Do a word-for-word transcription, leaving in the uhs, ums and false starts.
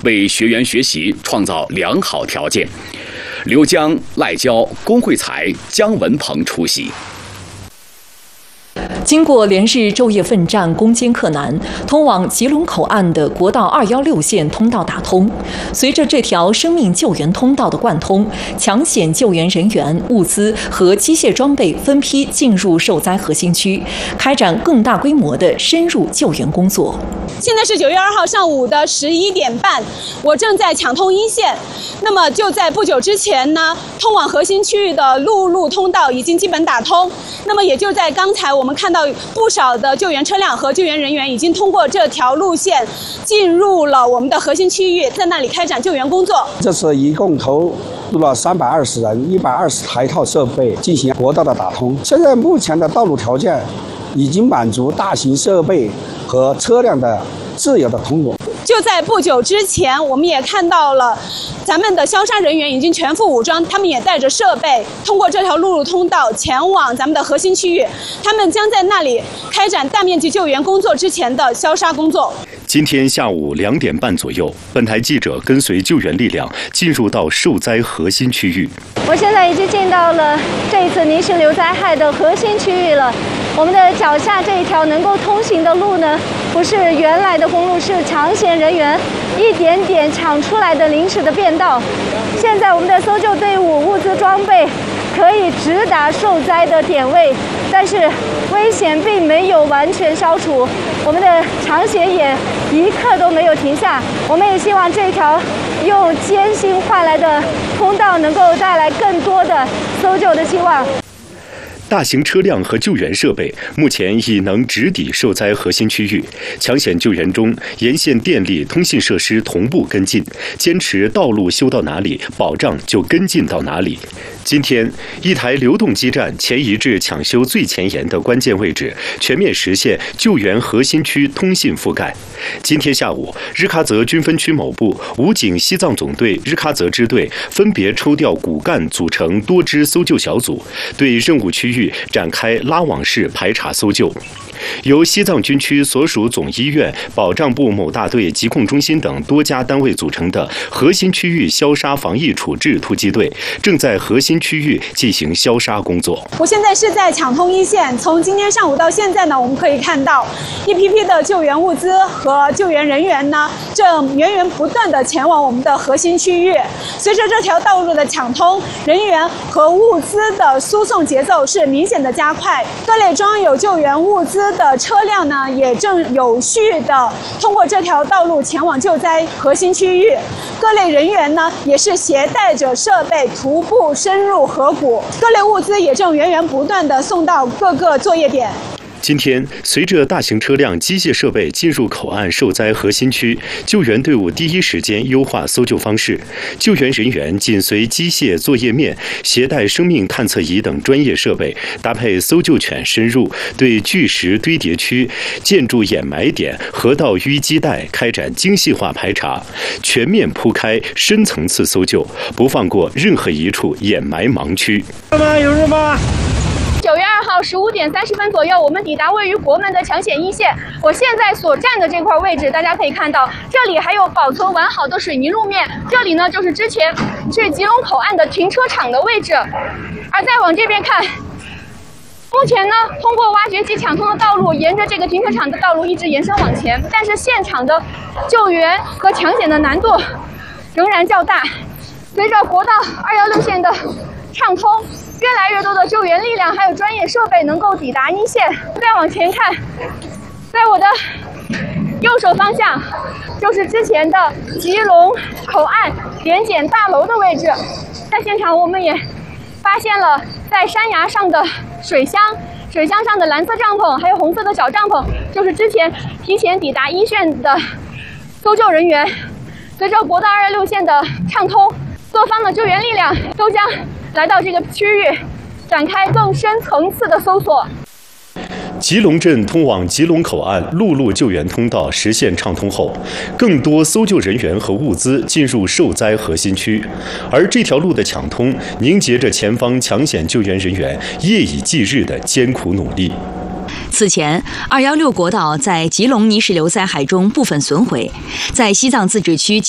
为学员学习创造良好条件。刘江、赖娇、龚慧才、姜文鹏出席。 经过连日昼夜奋战、攻坚克难，通往吉隆口岸的国道二一六线通道打通。随着这条生命救援通道的贯通，抢险救援人员、物资和机械装备分批进入受灾核心区，开展更大规模的深入救援工作。 现在是九月二号上午的十一点半，我正在抢通一线。那么就在不久之前呢，通往核心区域的陆路通道已经基本打通。那么也就在刚才，我们看到不少的救援车辆和救援人员已经通过这条路线进入了我们的核心区域，在那里开展救援工作。 这次一共投入了三百二十人、一百二十台套设备进行国道的打通。现在目前的道路条件已经满足大型设备和车辆的自由的通过。 就在不久之前，我们也看到了咱们的消杀人员已经全副武装，他们也带着设备通过这条陆路通道前往咱们的核心区域，他们将在那里开展大面积救援工作之前的消杀工作。 今天下午两点半左右，本台记者跟随救援力量进入到受灾核心区域。 我现在已经进到了这一次泥石流灾害的核心区域了。我们的脚下这一条能够通行的路呢，不是原来的公路，是抢险人员一点点抢出来的临时的便道。现在我们的搜救队伍物资装备可以直达受灾的点位，但是危险并没有完全消除，我们的抢险也一刻都没有停下。我们也希望这条用艰辛换来的通道能够带来更多的搜救的希望。 大型车辆和救援设备目前已能直抵受灾核心区域。抢险救援中，沿线电力、通信设施同步跟进，坚持道路修到哪里，保障就跟进到哪里。今天，一台流动基站前移至抢修最前沿的关键位置，全面实现救援核心区通信覆盖。今天下午，日喀则军分区某部、武警西藏总队日喀则支队分别抽调骨干，组成多支搜救小组，对任务区域展开拉网式排查搜救。由西藏军区所属总医院、保障部某大队、疾控中心等多家单位组成的核心区域消杀防疫处置突击队，正在核心区域进行消杀工作。 我现在是在抢通一线，从今天上午到现在呢，我们可以看到一批批的救援物资和救援人员呢，正源源不断地前往我们的核心区域。随着这条道路的抢通，人员和物资的输送节奏是明显的加快。各类装有救援物资的车辆呢，也正有序地通过这条道路前往救灾核心区域。各类人员呢，也是携带着设备徒步深入河谷，各类物资也正源源不断地送到各个作业点。 今天，随着大型车辆、机械设备进入口岸受灾核心区，救援队伍第一时间优化搜救方式。救援人员紧随机械作业面，携带生命探测仪等专业设备，搭配搜救犬深入，对巨石堆叠区、建筑掩埋点、河道淤积带开展精细化排查，全面铺开深层次搜救，不放过任何一处掩埋盲区。 有人吗？ 九月二号十五点三十分左右，我们抵达位于国门的抢险一线。我现在所站的这块位置，大家可以看到，这里还有保存完好的水泥路面。这里呢，就是之前是吉隆口岸的停车场的位置。而再往这边看，目前呢，通过挖掘机抢通的道路，沿着这个停车场的道路一直延伸往前，但是现场的救援和抢险的难度仍然较大。随着国道二一六线的畅通，越来越多的救援力量还有专业设备能够抵达一线。再往前看，在我的右手方向就是之前的吉隆口岸联检大楼的位置。在现场我们也发现了在山崖上的水箱，水箱上的蓝色帐篷还有红色的小帐篷，就是之前提前抵达一线的搜救人员。随着国道二一六线的畅通，各方的救援力量都将来到这个区域，展开更深层次的搜索。 吉隆镇通往吉隆口岸陆路救援通道实现畅通后，更多搜救人员和物资进入受灾核心区，而这条路的抢通凝结着前方抢险救援人员夜以继日的艰苦努力。 此前，二一六国道在吉隆泥石流灾害中部分损毁，在西藏自治区